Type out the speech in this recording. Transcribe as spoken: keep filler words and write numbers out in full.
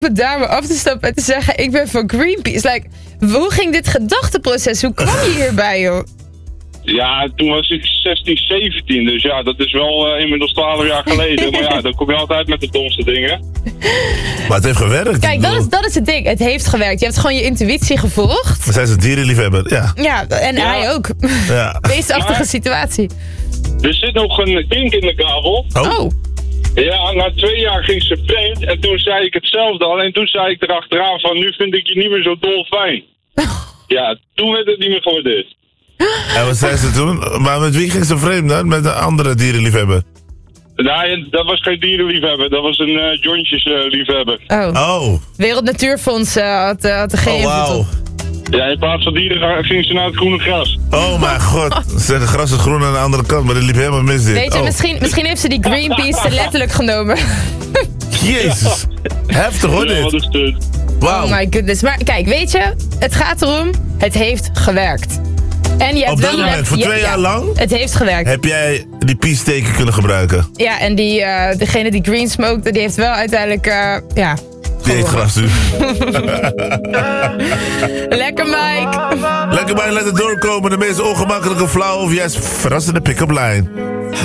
een dame af te stappen en te zeggen, ik ben van Greenpeace. Like, hoe ging dit gedachteproces? Hoe kwam je hierbij, joh? Ja, toen was ik zestien, zeventien, dus ja, dat is wel uh, inmiddels twaalf jaar geleden. Maar ja, dan kom je altijd met de domste dingen. Maar het heeft gewerkt. Kijk, dat is, dat is het ding. Het heeft gewerkt. Je hebt gewoon je intuïtie gevolgd. We zijn ze dierenliefhebber, ja. Ja, en Ja. hij ook. Ja. Beestachtige Maar- situatie. Er zit nog een kink in de kabel. Oh. Oh. Ja, na twee jaar ging ze vreemd en toen zei ik hetzelfde al. En toen zei ik erachteraan van, nu vind ik je niet meer zo dolfijn. Ja, toen werd het niet meer gewaardeerd. En wat zei ze toen? Maar met wie ging ze vreemd dan? Met een andere dierenliefhebber? Nee, dat was geen dierenliefhebber, dat was een uh, jointjesliefhebber. Oh. Oh. Wereld Natuurfonds uh, had, uh, had er geen Oh, invloed wauw. op. Ja, in plaats van dieren ging ze naar het groene gras. Oh mijn god. Ze zeggen gras is groen aan de andere kant, maar dit liep helemaal mis dit. Weet je, Oh. misschien, misschien heeft ze die Greenpeace te letterlijk genomen. Jezus. Heftig hoor Ja, wat dit. is dit? Wauw. Oh my goodness. Maar kijk, weet je, het gaat erom, het heeft gewerkt. En je hebt Op dat wel moment, let- voor ja, twee ja, jaar lang? Het heeft gewerkt. Heb jij die piesteken kunnen gebruiken? Ja, en die, uh, degene die green smoked, die heeft wel uiteindelijk, uh, ja... Die eet gras nu. Lekker, Mike! Lekker bij, laat het doorkomen. De meest ongemakkelijke flauw of juist verrassende pick-up line.